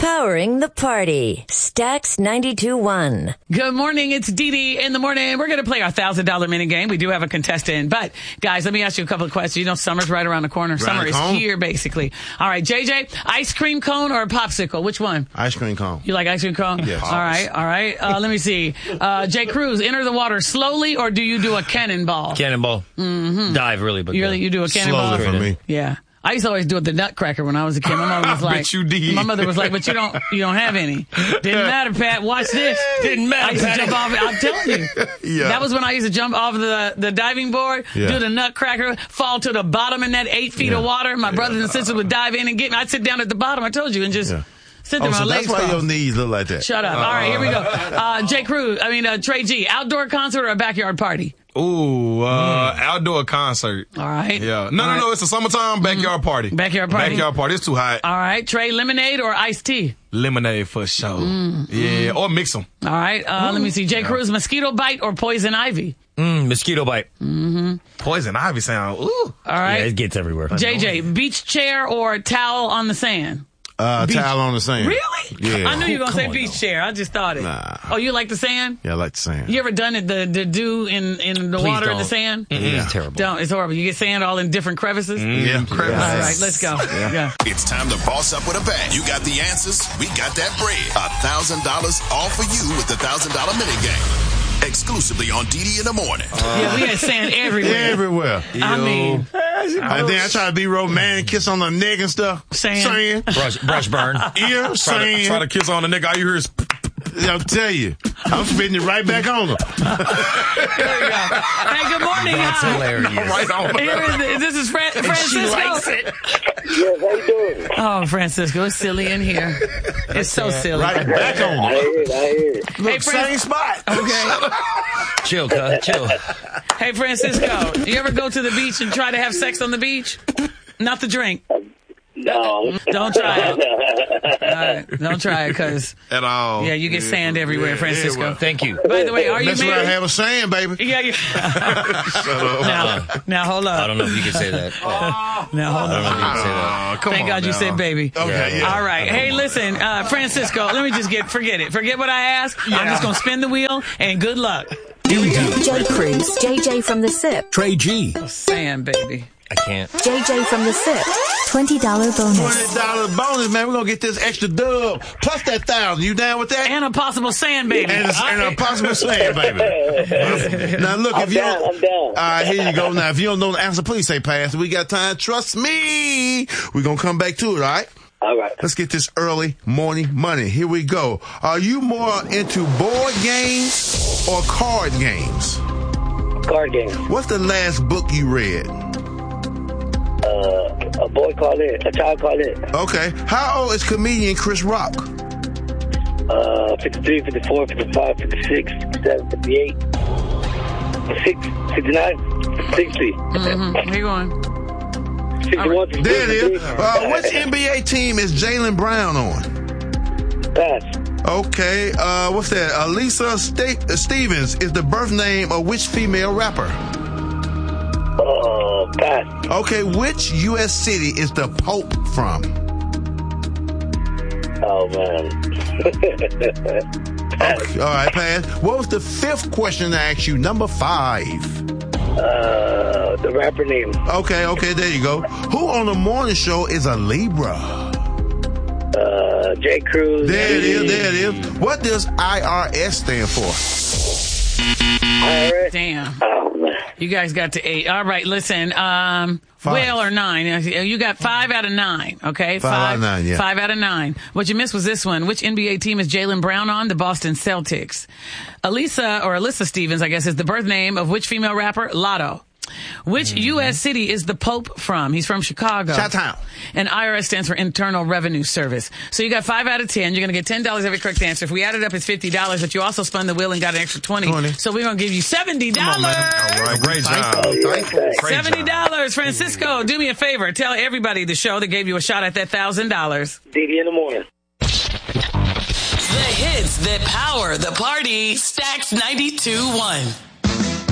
Powering the party. Stax 92.1. Good morning. It's Dee Dee in the morning. We're going to play our $1,000 minute game. We do have a contestant. But, guys, let me ask you a couple of questions. You know, summer's right around the corner. Summer is here, basically. All right, JJ, ice cream cone or a popsicle? Which one? Ice cream cone. You like ice cream cone? Yes. All right. Let me see. Jay Cruz, enter the water slowly or do you do a cannonball? Cannonball. Mm-hmm. Dive, really. But you do a cannonball? Slowly for me. Yeah. I used to always do it the nutcracker when I was a kid. My mother was like, you did. My mother was like, but you don't have any. Didn't matter, Pat. Watch this. Didn't matter, I used to jump off. I'm telling you. Yeah. That was when I used to jump off the diving board, do the nutcracker, fall to the bottom in that 8 feet of water. My brothers and sisters would dive in and get me. I'd sit down at the bottom, I told you, and just sit there. My legs that's why crossed. your knees look like that. Shut up. All right, here we go. Trey G, outdoor concert or a backyard party? Ooh, outdoor concert. All right. Yeah. No, it's a summertime backyard party. Backyard party? Backyard party. It's too hot. All right. Trey, lemonade or iced tea? Lemonade for sure. Yeah, or mix them. All right. Let me see. Jay Cruz, mosquito bite or poison ivy? Mosquito bite. Poison ivy sound, ooh. All right. Yeah, it gets everywhere. JJ, beach chair or towel on the sand? Towel on the sand. Really? Yeah. I knew you were going to say beach chair. I just thought it. Nah. Oh, you like the sand? Yeah, I like the sand. You ever done it, the dew in the Please water in don't. the sand? It's terrible. Don't. It's horrible. You get sand all in different crevices? Yeah. All right, let's go. Yeah. It's time to boss up with a bang. You got the answers. We got that bread. $1,000 all for you with the $1,000 minute game. Exclusively on Dee Dee in the morning. Yeah, we had sand everywhere. Everywhere. I mean, And then I try to be romantic, kiss on the neck and stuff. Sand. Brush burn. Yeah, Try sand. to kiss on the nigga. All you hear is I'll tell you. I'm spitting it right back on them. There you go. Hey, good morning. That's hilarious. right on. This is Francisco. She likes it. Yes, how you doing? Oh, Francisco, it's silly in here. It's so silly. Right back on I them. hear it. Look, same spot. Okay. Chill, cuz. Chill. Hey, Francisco, you ever go to the beach and try to have sex on the beach? Not the drink. No. Don't try it. All right. Don't try it, because, at all. yeah, you get sand everywhere, Francisco. well. Thank you. By the way, are you Mess around married? have a sand, baby. Yeah. Now, hold up. I don't know if you can say that. Now, hold I don't know if you up. can say that. Come Thank on God you now. said baby. Okay, yeah. All right. Hey, listen, Francisco, let me just forget it. Forget what I asked. I'm just going to spin the wheel, and good luck. Jay Cruz. JJ from the SIP. Trey G. Sand, baby. I can't. JJ from the SIP. $20 bonus. $20 bonus, man. We're going to get this extra dub. Plus that $1,000. You down with that? And a possible sand, baby. And a possible sand, baby. Now, look, if you don't. I'm down. All right, here you go. Now, if you don't know the answer, please say pass. We got time. Trust me. We're going to come back to it, all right? All right. Let's get this early morning money. Here we go. Are you more into board games or card games? Card game. What's the last book you read? A child called it. Okay. How old is comedian Chris Rock? 53, 54, 55, 56, 57, 58, 69, 60. Where you going? 61, There it is. Which NBA team is Jaylen Brown on? Pass. Okay. What's that? Alisa Stevens is the birth name of which female rapper? Pass. Okay. Which U.S. city is the Pope from? Oh, man. Okay. All right, pass. What was the fifth question I asked you? Number 5. The rapper name. Okay, there you go. Who on the morning show is a Libra? Jay Cruz. There it is. What does IRS stand for? IRS. Damn. Oh, man. You guys got to 8. All right, listen. Will or 9? You got 5 out of 9, okay? 5 out of 9, yeah. 5 out of 9. What you missed was this one. Which NBA team is Jaylen Brown on? The Boston Celtics. Alyssa Stevens, I guess, is the birth name of which female rapper? Lotto. Which U.S. city is the Pope from? He's from Chicago. Chi-town. And IRS stands for Internal Revenue Service. So you got 5 out of 10. You're going to get $10 every correct answer. If we add it up, it's $50, but you also spun the wheel and got an extra 20. So we're going to give you $70. All right, great job. $70. Francisco, do me a favor. Tell everybody the show that gave you a shot at that $1,000. Dee Dee in the morning. The hits that power the party. Stax 92.1.